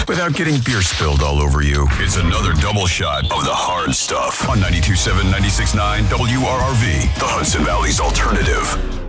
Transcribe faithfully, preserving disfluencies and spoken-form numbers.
without getting beer spilled all over you. It's another double shot of the hard stuff on ninety-two point seven, ninety-six point nine W R R V, the Hudson Valley's alternative.